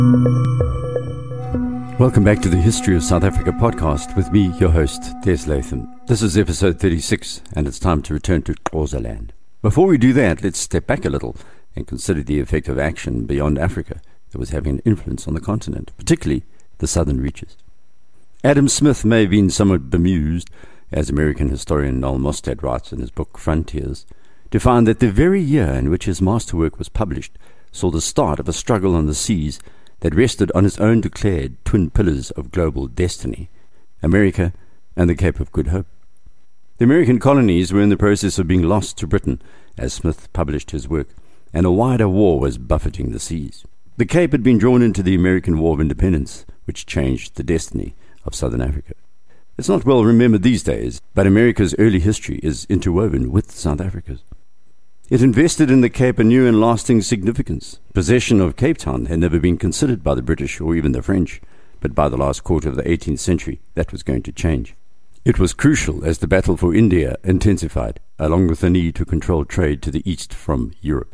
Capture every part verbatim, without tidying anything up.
Welcome back to the History of South Africa podcast with me, your host, Des Latham. This is episode thirty-six, and it's time to return to Xhosa land. Before we do that, let's step back a little and consider the effect of action beyond Africa that was having an influence on the continent, particularly the southern reaches. Adam Smith may have been somewhat bemused, as American historian Noel Mostad writes in his book Frontiers, to find that the very year in which his masterwork was published saw the start of a struggle on the seas that rested on its own declared twin pillars of global destiny, America and the Cape of Good Hope. The American colonies were in the process of being lost to Britain as Smith published his work, and a wider war was buffeting the seas. The Cape had been drawn into the American War of Independence, which changed the destiny of southern Africa. It's not well remembered these days, but America's early history is interwoven with South Africa's. It invested in the Cape a new and lasting significance. Possession of Cape Town had never been considered by the British or even the French, but by the last quarter of the eighteenth century, that was going to change. It was crucial as the battle for India intensified, along with the need to control trade to the east from Europe.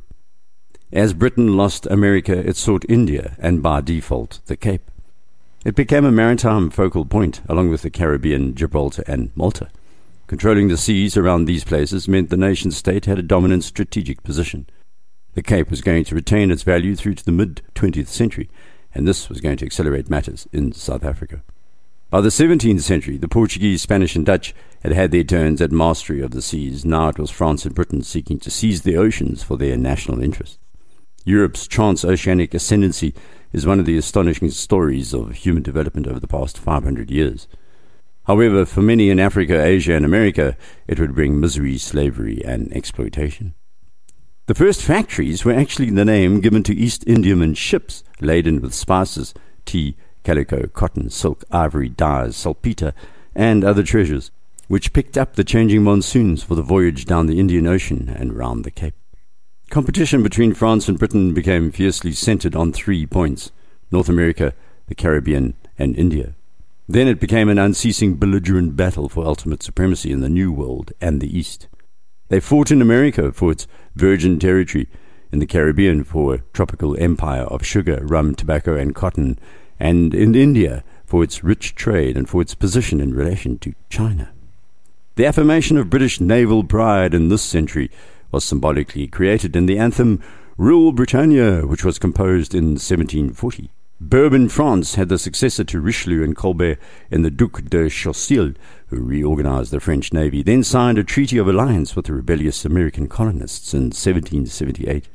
As Britain lost America, it sought India, and by default, the Cape. It became a maritime focal point, along with the Caribbean, Gibraltar, and Malta. Controlling the seas around these places meant the nation-state had a dominant strategic position. The Cape was going to retain its value through to the mid-twentieth century, and this was going to accelerate matters in South Africa. By the seventeenth century, the Portuguese, Spanish, and Dutch had had their turns at mastery of the seas. Now it was France and Britain seeking to seize the oceans for their national interest. Europe's transoceanic ascendancy is one of the astonishing stories of human development over the past five hundred years. However, for many in Africa, Asia, and America, it would bring misery, slavery, and exploitation. The first factories were actually the name given to East Indiaman ships laden with spices, tea, calico, cotton, silk, ivory, dyes, saltpeter, and other treasures, which picked up the changing monsoons for the voyage down the Indian Ocean and round the Cape. Competition between France and Britain became fiercely centered on three points: North America, the Caribbean, and India. Then it became an unceasing belligerent battle for ultimate supremacy in the New World and the East. They fought in America for its virgin territory, in the Caribbean for a tropical empire of sugar, rum, tobacco, and cotton, and in India for its rich trade and for its position in relation to China. The affirmation of British naval pride in this century was symbolically created in the anthem Rule Britannia, which was composed in seventeen forty. Bourbon France had the successor to Richelieu and Colbert in the Duc de Choiseul, who reorganized the French navy, then signed a treaty of alliance with the rebellious American colonists in seventeen seventy-eight.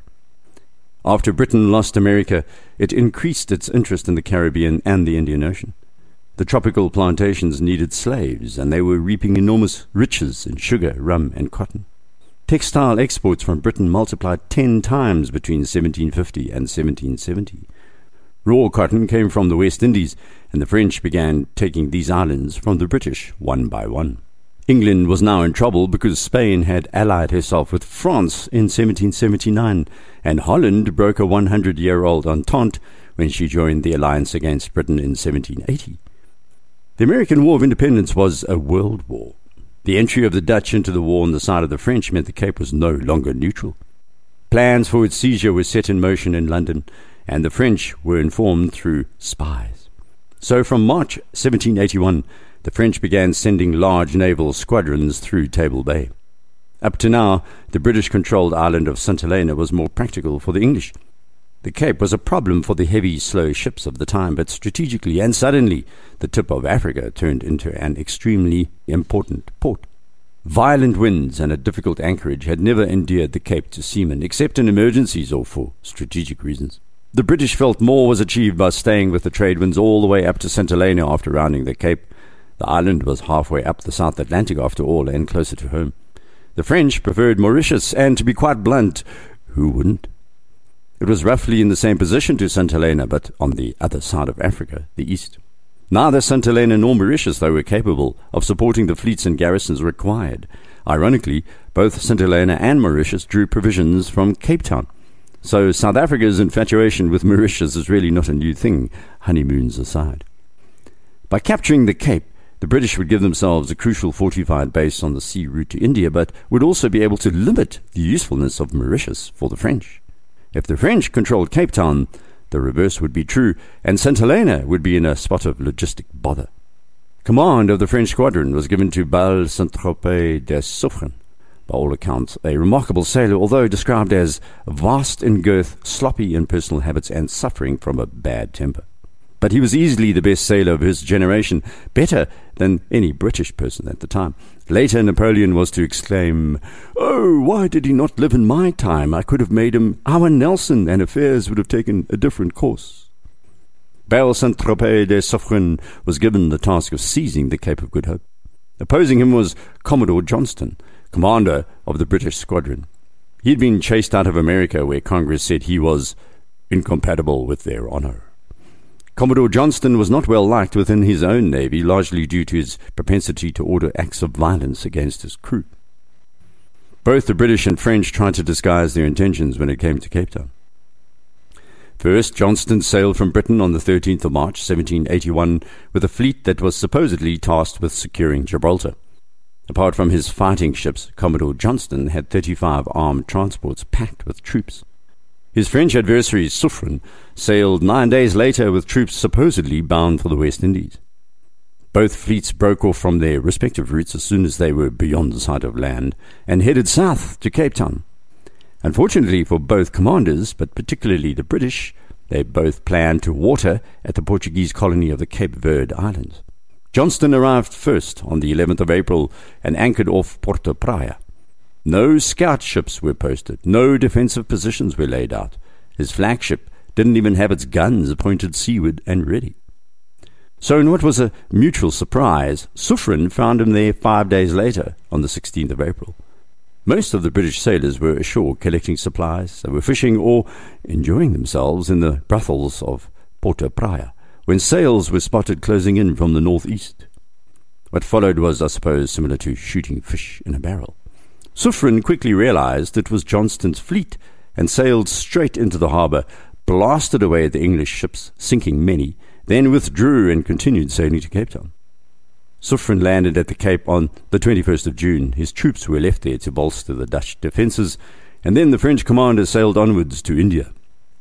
After Britain lost America, it increased its interest in the Caribbean and the Indian Ocean. The tropical plantations needed slaves, and they were reaping enormous riches in sugar, rum, and cotton. Textile exports from Britain multiplied ten times between seventeen fifty and seventeen seventy. Raw cotton came from the West Indies, and the French began taking these islands from the British one by one. England was now in trouble because Spain had allied herself with France in seventeen seventy-nine, and Holland broke a hundred-year-old entente when she joined the alliance against Britain in seventeen eighty. The American War of Independence was a world war. The entry of the Dutch into the war on the side of the French meant the Cape was no longer neutral. Plans for its seizure were set in motion in London, and the French were informed through spies. So from March seventeen eighty-one, the French began sending large naval squadrons through Table Bay. Up to now, the British-controlled island of Saint Helena was more practical for the English. The Cape was a problem for the heavy, slow ships of the time, but strategically and suddenly, the tip of Africa turned into an extremely important port. Violent winds and a difficult anchorage had never endeared the Cape to seamen, except in emergencies or for strategic reasons. The British felt more was achieved by staying with the trade winds all the way up to Saint Helena after rounding the Cape. The island was halfway up the South Atlantic after all, and closer to home. The French preferred Mauritius, and to be quite blunt, who wouldn't? It was roughly in the same position to Saint Helena, but on the other side of Africa, the east. Neither Saint Helena nor Mauritius, though, were capable of supporting the fleets and garrisons required. Ironically, both Saint Helena and Mauritius drew provisions from Cape Town. So South Africa's infatuation with Mauritius is really not a new thing, honeymoons aside. By capturing the Cape, the British would give themselves a crucial fortified base on the sea route to India, but would also be able to limit the usefulness of Mauritius for the French. If the French controlled Cape Town, the reverse would be true, and Saint Helena would be in a spot of logistic bother. Command of the French squadron was given to Bal Saint-Tropez de Suffren, by all accounts a remarkable sailor, although described as vast in girth, sloppy in personal habits, and suffering from a bad temper. But he was easily the best sailor of his generation, better than any British person at the time. Later, Napoleon was to exclaim, "Oh, why did he not live in my time? I could have made him our Nelson, and affairs would have taken a different course." Bal Saint-Tropez de Suffren was given the task of seizing the Cape of Good Hope. Opposing him was Commodore Johnston, commander of the British squadron. He had been chased out of America, where Congress said he was incompatible with their honor. Commodore Johnston was not well liked within his own navy, largely due to his propensity to order acts of violence against his crew. Both the British and French tried to disguise their intentions when it came to Cape Town. First, Johnston sailed from Britain on the thirteenth of March, seventeen eighty-one, with a fleet that was supposedly tasked with securing Gibraltar. Apart from his fighting ships, Commodore Johnston had thirty-five armed transports packed with troops. His French adversary, Suffren, sailed nine days later with troops supposedly bound for the West Indies. Both fleets broke off from their respective routes as soon as they were beyond the sight of land and headed south to Cape Town. Unfortunately for both commanders, but particularly the British, they both planned to water at the Portuguese colony of the Cape Verde Islands. Johnston arrived first on the eleventh of April and anchored off Porto Praia. No scout ships were posted, no defensive positions were laid out. His flagship didn't even have its guns pointed seaward and ready. So in what was a mutual surprise, Suffren found him there five days later, on the sixteenth of April. Most of the British sailors were ashore collecting supplies. They were fishing or enjoying themselves in the brothels of Porto Praia, when sails were spotted closing in from the northeast. What followed was, I suppose, similar to shooting fish in a barrel. Suffren quickly realized it was Johnston's fleet and sailed straight into the harbour, blasted away at the English ships, sinking many, then withdrew and continued sailing to Cape Town. Suffren landed at the Cape on the twenty-first of June. His troops were left there to bolster the Dutch defences, and then the French commander sailed onwards to India.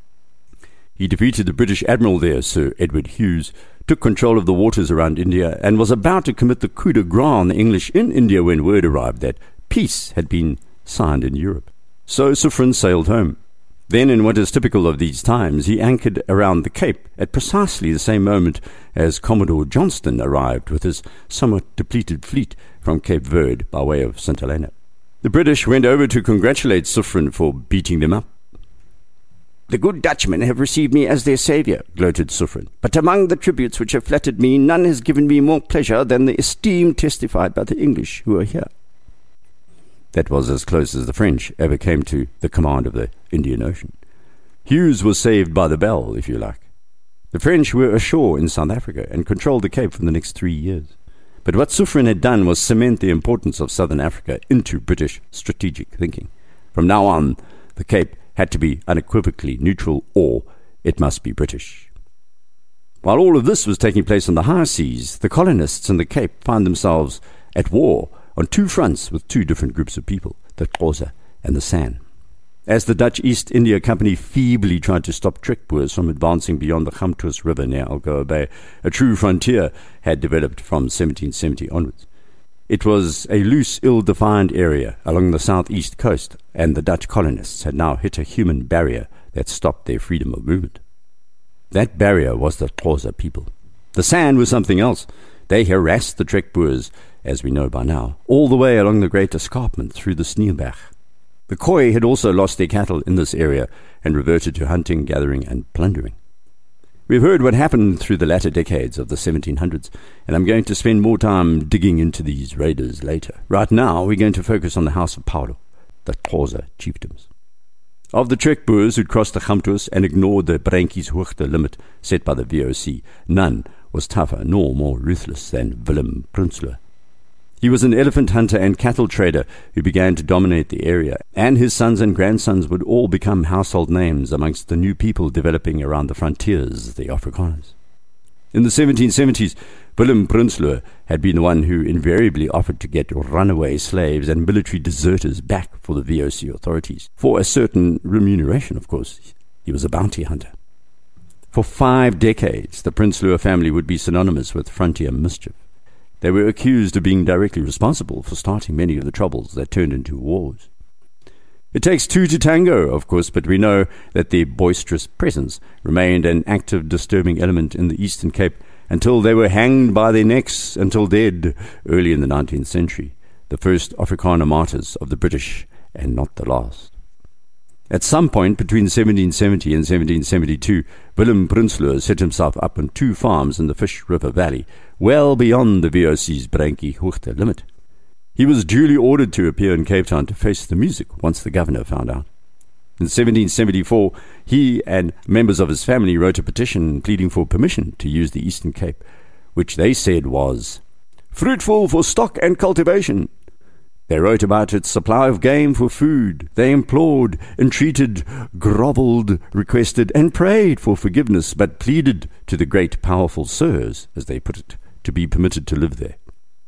He defeated the British admiral there, Sir Edward Hughes, took control of the waters around India, and was about to commit the coup de grace on the English in India when word arrived that peace had been signed in Europe. So Suffren sailed home. Then, in what is typical of these times, he anchored around the Cape at precisely the same moment as Commodore Johnston arrived with his somewhat depleted fleet from Cape Verde by way of Saint Helena. The British went over to congratulate Suffren for beating them up. "The good Dutchmen have received me as their saviour," gloated Suffren, "but among the tributes which have flattered me, none has given me more pleasure than the esteem testified by the English who are here." That was as close as the French ever came to the command of the Indian Ocean. Hughes was saved by the bell, if you like. The French were ashore in South Africa and controlled the Cape for the next three years. But what Suffren had done was cement the importance of Southern Africa into British strategic thinking. From now on, the Cape had to be unequivocally neutral, or it must be British. While all of this was taking place on the high seas, the colonists in the Cape found themselves at war on two fronts with two different groups of people, the Xhosa and the San. As the Dutch East India Company feebly tried to stop Trek Boers from advancing beyond the Gamtoos River near Algoa Bay, a true frontier had developed from seventeen seventy onwards. It was a loose, ill-defined area along the southeast coast, and the Dutch colonists had now hit a human barrier that stopped their freedom of movement. That barrier was the Xhosa people. The San was something else. They harassed the Trek Boers, as we know by now, all the way along the Great Escarpment through the Sneeuwberg. The Khoi had also lost their cattle in this area and reverted to hunting, gathering, and plundering. We've heard what happened through the latter decades of the seventeen hundreds, and I'm going to spend more time digging into these raiders later. Right now, we're going to focus on the House of Paulo, the Xhosa chiefdoms. Of the Trek Boers who'd crossed the Gamtoos and ignored the Breintjieshoogte limit set by the V O C, none was tougher nor more ruthless than Willem Prinsloo. He was an elephant hunter and cattle trader who began to dominate the area, and his sons and grandsons would all become household names amongst the new people developing around the frontiers, the Afrikaners. In the seventeen seventies, Willem Prinsloo had been the one who invariably offered to get runaway slaves and military deserters back for the V O C authorities, for a certain remuneration, of course. He was a bounty hunter. For five decades, the Prinsloo family would be synonymous with frontier mischief. They were accused of being directly responsible for starting many of the troubles that turned into wars. It takes two to tango, of course, but we know that their boisterous presence remained an active, disturbing element in the Eastern Cape until they were hanged by their necks until dead early in the nineteenth century, the first Afrikaner martyrs of the British, and not the last. At some point between seventeen seventy and seventeen seventy-two, Willem Prinsloo set himself up on two farms in the Fish River Valley, well beyond the V O C's Brankie Hoogte limit. He was duly ordered to appear in Cape Town to face the music once the governor found out. In seventeen seventy-four, he and members of his family wrote a petition pleading for permission to use the Eastern Cape, which they said was fruitful for stock and cultivation. They wrote about its supply of game for food. They implored, entreated, grovelled, requested, and prayed for forgiveness, but pleaded to the great powerful sirs, as they put it, to be permitted to live there.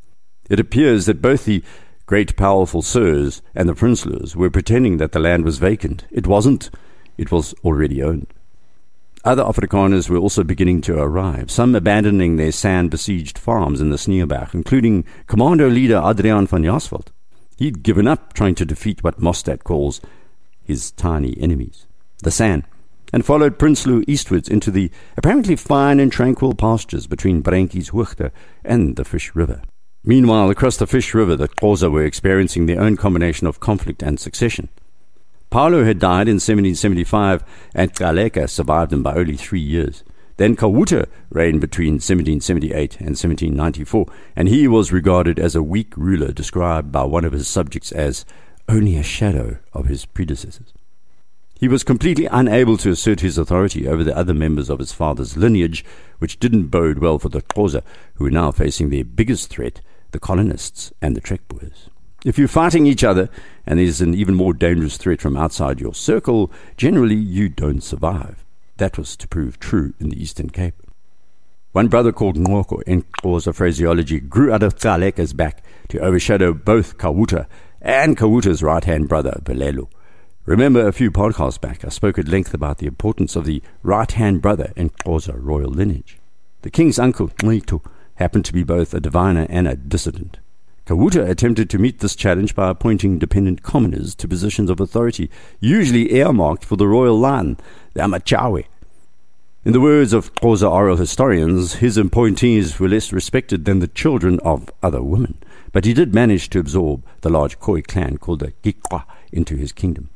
It appears that both the great powerful sirs and the Prinslers were pretending that the land was vacant. It wasn't. It was already owned. Other Afrikaners were also beginning to arrive, some abandoning their sand-besieged farms in the Sneeuwberg, including commando leader Adriaan van Jaarsveld. He'd given up trying to defeat what Mostert calls his tiny enemies, the San, and followed Prinsloo eastwards into the apparently fine and tranquil pastures between Brankie's Hoogte and the Fish River. Meanwhile, across the Fish River, the Xhosa were experiencing their own combination of conflict and succession. Paulo had died in seventeen seventy-five, and Galeka survived him by only three years. Then Kawuta reigned between seventeen seventy-eight and seventeen ninety-four, and he was regarded as a weak ruler, described by one of his subjects as only a shadow of his predecessors. He was completely unable to assert his authority over the other members of his father's lineage, which didn't bode well for the Xhosa, who were now facing their biggest threat, the colonists and the Trek Boers. If you're fighting each other, and there's an even more dangerous threat from outside your circle, generally you don't survive. That was to prove true in the Eastern Cape. One brother called Ngoko, in Xhosa phraseology, grew out of Tsaleka's back to overshadow both Kawuta and Kawuta's right-hand brother, Velelo. Remember, a few podcasts back, I spoke at length about the importance of the right-hand brother in Xhosa royal lineage. The king's uncle, Nqito, happened to be both a diviner and a dissident. Kawuta attempted to meet this challenge by appointing dependent commoners to positions of authority, usually earmarked for the royal line, the Amachawe. In the words of Xhosa oral historians, his appointees were less respected than the children of other women, but he did manage to absorb the large Khoi clan called the Gikwa into his kingdom.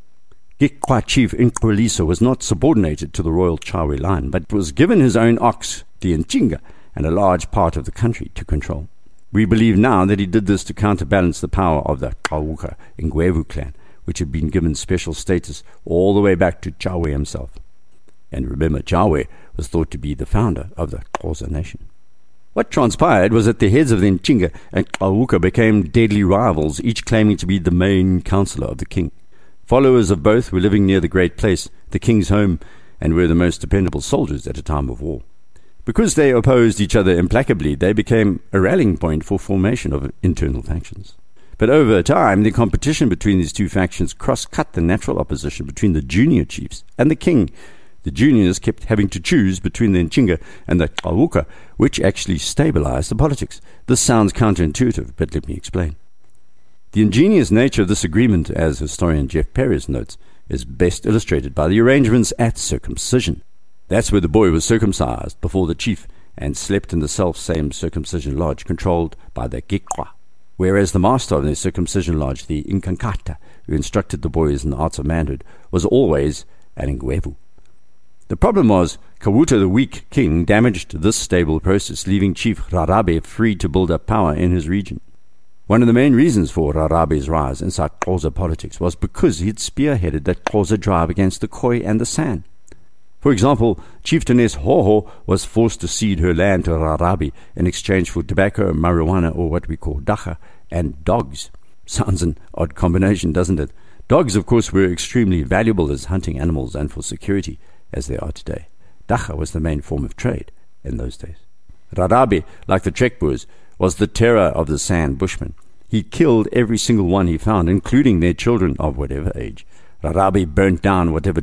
Gikwa chief Inqwiliso was not subordinated to the royal Chawe line, but was given his own ox, the Nchinga, and a large part of the country to control. We believe now that he did this to counterbalance the power of the Xawuka Ngwevu clan, which had been given special status all the way back to Chawe himself. And remember, Chawe was thought to be the founder of the Xhosa nation. What transpired was that the heads of the Nchinga and Xawuka became deadly rivals, each claiming to be the main counselor of the king. Followers of both were living near the Great Place, the king's home, and were the most dependable soldiers at a time of war. Because they opposed each other implacably, they became a rallying point for formation of internal factions. But over time, the competition between these two factions cross-cut the natural opposition between the junior chiefs and the king. The juniors kept having to choose between the Nchinga and the Xawuka, which actually stabilized the politics. This sounds counterintuitive, but let me explain. The ingenious nature of this agreement, as historian Jeff Perez notes, is best illustrated by the arrangements at circumcision. That's where the boy was circumcised before the chief and slept in the self-same circumcision lodge controlled by the Gikwa, whereas the master of the circumcision lodge, the Inkankata, who instructed the boys in the arts of manhood, was always an Ngwevu. The problem was, Kawuta, the weak king, damaged this stable process, leaving Chief Rarabe free to build up power in his region. One of the main reasons for Rarabe's rise inside Xhosa politics was because he had spearheaded that Xhosa drive against the Khoi and the San. For example, Chieftainess Hoho was forced to cede her land to Rarabe in exchange for tobacco, marijuana, or what we call dacha, and dogs. Sounds an odd combination, doesn't it? Dogs, of course, were extremely valuable as hunting animals and for security, as they are today. Dacha was the main form of trade in those days. Rarabe, like the Trek Boers, was the terror of the San Bushmen. He killed every single one he found, including their children of whatever age. Rarabe burnt down whatever